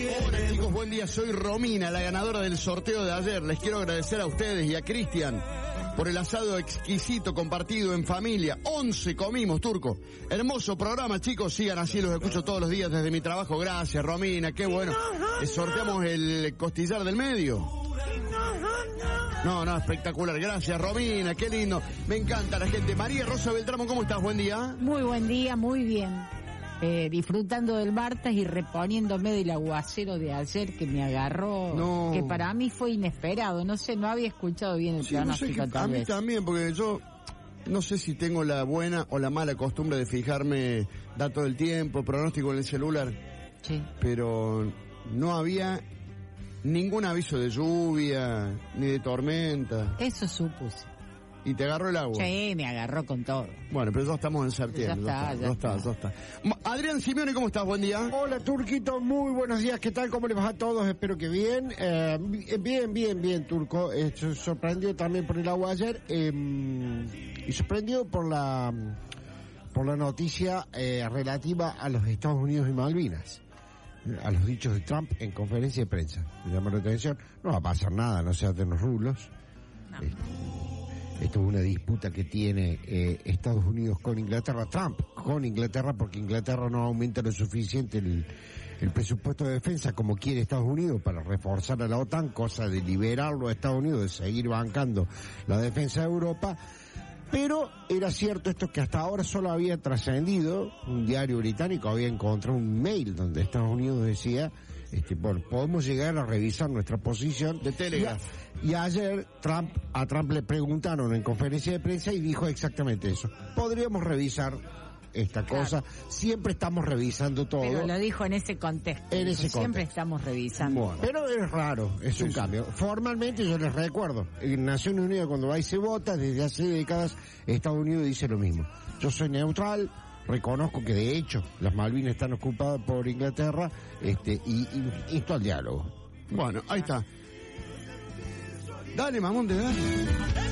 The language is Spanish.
Hola chicos, buen día, soy Romina, la ganadora del sorteo de ayer. Les quiero agradecer a ustedes y a Cristian por el asado exquisito compartido en familia. 11 comimos, Turco. Hermoso programa, chicos, sigan así, los escucho todos los días desde mi trabajo. Gracias, Romina, qué bueno. Sorteamos el costillar del medio. No, espectacular. Gracias, Romina, qué lindo. Me encanta la gente. María Rosa Beltramo, ¿cómo estás? Buen día. Muy buen día, muy bien. Disfrutando del martes y reponiéndome del aguacero de ayer que me agarró, que para mí fue inesperado. No sé, no había escuchado bien el pronóstico. A mí también, porque yo no sé si tengo la buena o la mala costumbre de fijarme datos del tiempo, pronóstico en el celular. Sí. Pero no había ningún aviso de lluvia, ni de tormenta. Eso supuse. ¿Y te agarró el agua? Sí, me agarró con todo. Bueno, pero ya estamos en septiembre. Ya está. Adrián Simeone, ¿cómo estás? Buen día. Hola, Turquito, muy buenos días. ¿Qué tal? ¿Cómo les va a todos? Espero que bien. Bien, Turco. Sorprendido también por el agua ayer. Y sorprendido por la noticia relativa a los Estados Unidos y Malvinas. A los dichos de Trump en conferencia de prensa. Me llama la atención. No va a pasar nada, no se hacen los rulos. No. Esto es una disputa que tiene Estados Unidos con Inglaterra, Trump con Inglaterra, porque Inglaterra no aumenta lo suficiente el presupuesto de defensa como quiere Estados Unidos para reforzar a la OTAN, cosa de liberarlo a Estados Unidos, de seguir bancando la defensa de Europa. Pero era cierto esto que hasta ahora solo había trascendido, un diario británico había encontrado un mail donde Estados Unidos decía, podemos llegar a revisar nuestra posición de Telegraph. Y ayer a Trump le preguntaron en conferencia de prensa y dijo exactamente eso. Podríamos revisar esta cosa, siempre estamos revisando todo. Pero lo dijo en ese contexto. Siempre estamos revisando. Bueno, pero es raro, es un cambio. Formalmente yo les recuerdo, en Naciones Unidas cuando va y se vota, desde hace décadas, Estados Unidos dice lo mismo. Yo soy neutral, reconozco que de hecho las Malvinas están ocupadas por Inglaterra, y insto al diálogo. Bueno, ahí está. Dale, Mamonte, dale.